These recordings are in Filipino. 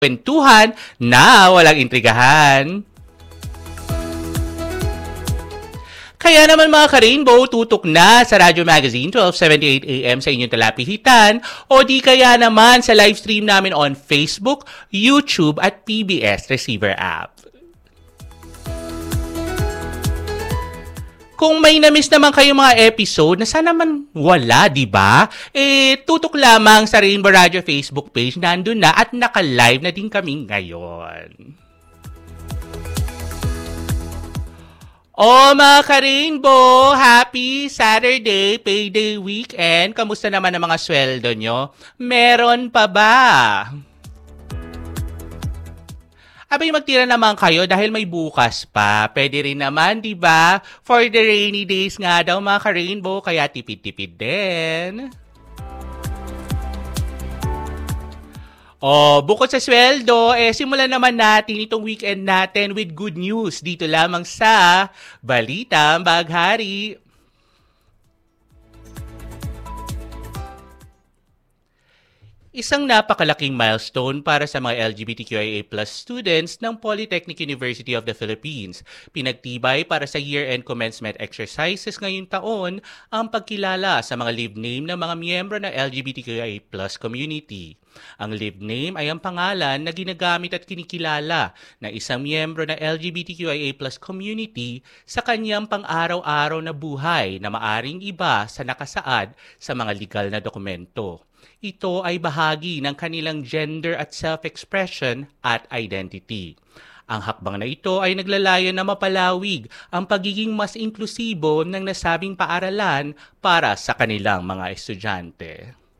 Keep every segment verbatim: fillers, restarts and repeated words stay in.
kwentuhan na walang intrigahan. Kaya naman mga ka-Rainbow, tutok na sa Radyo Magazine twelve seventy-eight A M sa inyong talapihitan o di kaya naman sa live stream namin on Facebook, YouTube at P B S Receiver app. Kung may na-miss naman kayong mga episode na sana man wala, di ba? Eh, tutok lamang sa Rainbow Radio Facebook page, nandun na at naka-live na din kami ngayon. Oh, mga ka-Rainbow, happy Saturday, payday weekend. Kamusta naman ang mga sweldo nyo? Meron pa ba? Abay, magtira naman kayo dahil may bukas pa. Pwede rin naman, di ba? For the rainy days nga daw, mga ka-Rainbow, kaya tipid-tipid din. Oh, bukod sa sweldo, eh, simulan naman natin itong weekend natin with good news dito lamang sa Balitang Baghari. Isang napakalaking milestone para sa mga L G B T Q I A plus students ng Polytechnic University of the Philippines. Pinagtibay para sa year-end commencement exercises ngayong taon ang pagkilala sa mga live name ng mga miyembro ng L G B T Q I A plus community. Ang live name ay ang pangalan na ginagamit at kinikilala ng isang miyembro ng L G B T Q I A plus community sa kanyang pang-araw-araw na buhay na maaring iba sa nakasaad sa mga legal na dokumento. Ito ay bahagi ng kanilang gender at self-expression at identity. Ang hakbang na ito ay naglalayon na mapalawig ang pagiging mas inklusibo ng nasabing paaralan para sa kanilang mga estudyante.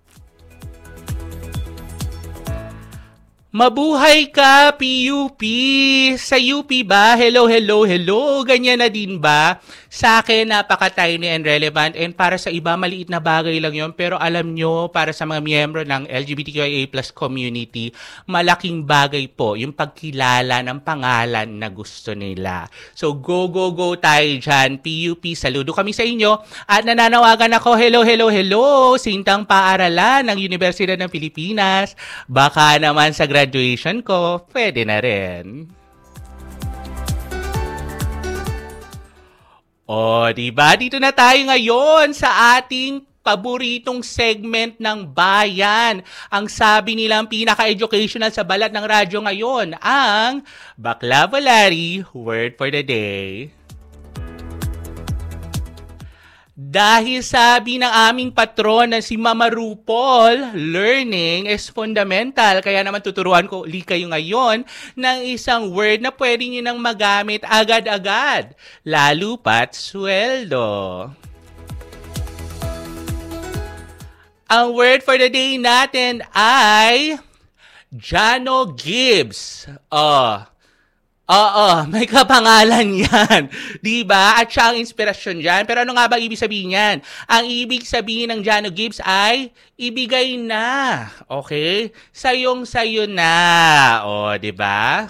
Mabuhay ka, P U P! Sa U P ba? Hello, hello, hello! Ganyan na din ba? Sa akin, napaka-tiny and relevant and para sa iba, maliit na bagay lang yon. Pero alam nyo, para sa mga miyembro ng L G B T Q I A plus community, malaking bagay po yung pagkilala ng pangalan na gusto nila. So, go, go, go tayo dyan. P U P, saludo kami sa inyo. At nananawagan ako, hello, hello, hello! Sintang paaralan ng Universidad ng Pilipinas. Baka naman sa graduation ko, pwede na rin. O, diba? Dito na tayo ngayon sa ating paboritong segment ng bayan. Ang sabi nilang pinaka-educational sa balat ng radyo ngayon, ang Baklavalari Word for the Day. Dahil sabi ng aming patron na si Mama RuPaul, learning is fundamental. Kaya naman tuturuan ko ulit kayo ngayon ng isang word na pwede nyo nang magamit agad-agad. Lalo pat sweldo. Ang word for the day natin ay Jano Gibbs. Oh, Oo, may kapangalan yan. Diba? At siya ang inspirasyon dyan. Pero ano nga ba ibig sabihin yan? Ang ibig sabihin ng Jano Gibbs ay ibigay na. Okay? Sayong-sayo na. O, diba?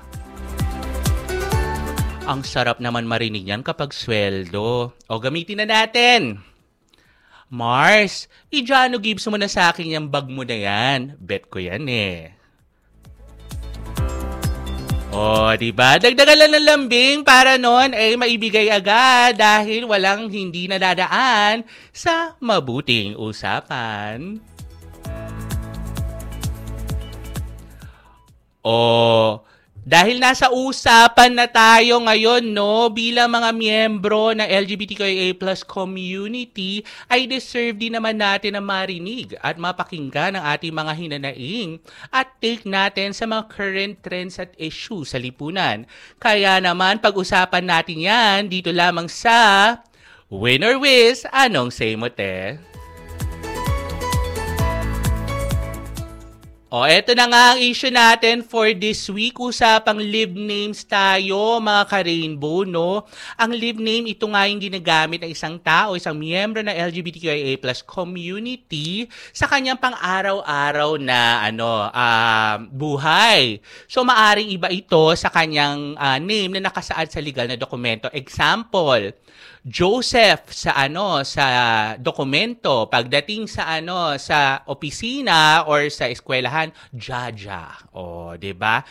Ang sarap naman marinig yan kapag sweldo. O, gamitin na natin. Mars, i-Jano Gibbs mo na sa akin yung bag mo na yan. Bet ko yan eh. Oh, di ba? Dagdagan lang ng lambing para noon ay maibigay agad dahil walang hindi nadadaan sa mabuting usapan. Oh, dahil nasa usapan na tayo ngayon, no, bilang mga miyembro ng L G B T Q I A plus community, ay deserve din naman natin na marinig at mapakinggan ang ating mga hinanaing at take natin sa mga current trends at issues sa lipunan. Kaya naman, pag-usapan natin yan dito lamang sa Win or Wiz, anong say mo, te? O, eto na nga ang issue natin for this week. Usapang live names tayo, mga ka-Rainbow, no? Ang live name, ito nga yung ginagamit ng isang tao, isang miyembro ng L G B T Q I A plus community sa kanyang pang-araw-araw na ano, uh, buhay. So, maaring iba ito sa kanyang uh, name na nakasaad sa legal na dokumento. Example, Joseph sa ano sa dokumento, pagdating sa ano sa opisina or sa eskwelahan kagandahan, Jaja. O, 'di ba?